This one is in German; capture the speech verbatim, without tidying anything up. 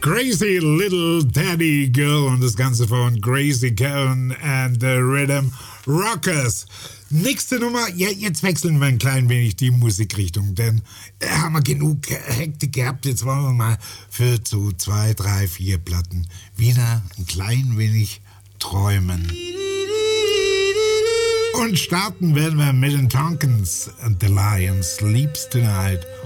Crazy Little Daddy Girl und das Ganze von Gracie Cohen and the Rhythm Rockers. Nächste Nummer, ja, jetzt wechseln wir ein klein wenig die Musikrichtung, denn äh, haben wir genug Hektik gehabt. Jetzt wollen wir mal für zu zwei, drei, vier Platten wieder ein klein wenig träumen. Und starten werden wir mit den Tonkins and the Lion Sleeps Tonight.